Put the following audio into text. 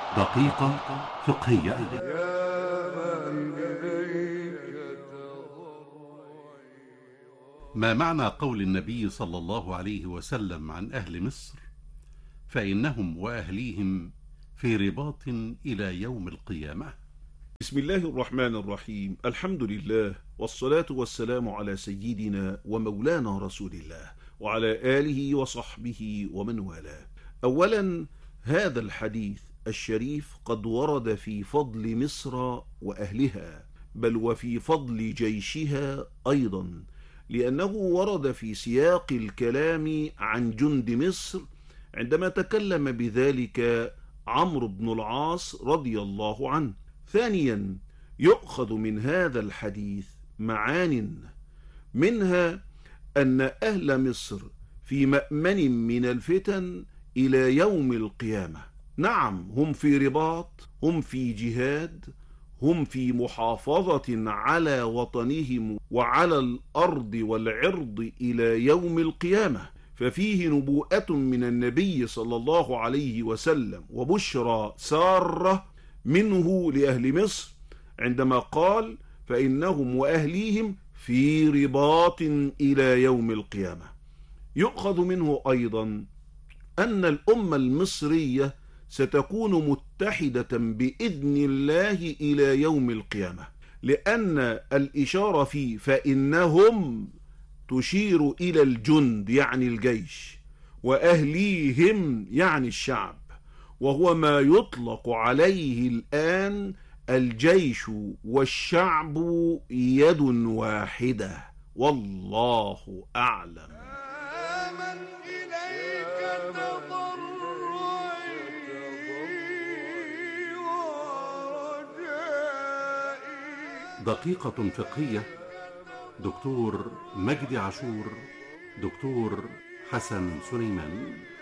دقيقة فقهية. ما معنى قول النبي صلى الله عليه وسلم عن أهل مصر: فإنهم وأهليهم في رباط إلى يوم القيامة؟ بسم الله الرحمن الرحيم. الحمد لله والصلاة والسلام على سيدنا ومولانا رسول الله وعلى آله وصحبه ومن والاه. أولا، هذا الحديث الشريف قد ورد في فضل مصر وأهلها، بل وفي فضل جيشها أيضا، لأنه ورد في سياق الكلام عن جند مصر عندما تكلم بذلك عمرو بن العاص رضي الله عنه. ثانيا، يؤخذ من هذا الحديث معان، منها أن أهل مصر في مأمن من الفتن إلى يوم القيامة. نعم، هم في رباط، هم في جهاد، هم في محافظة على وطنهم وعلى الأرض والعرض إلى يوم القيامة، ففيه نبوءة من النبي صلى الله عليه وسلم وبشرى سارة منه لأهل مصر عندما قال: فإنهم وأهليهم في رباط إلى يوم القيامة. يؤخذ منه أيضا أن الأمة المصرية ستكون متحدة بإذن الله إلى يوم القيامة، لأن الإشارة في فإنهم تشير إلى الجند يعني الجيش، وأهليهم يعني الشعب، وهو ما يطلق عليه الآن الجيش والشعب يد واحدة، والله أعلم. من إليك تضرعي ورجائي. دقيقة فقهية. دكتور مجدي عاشور، دكتور حسن سليمان.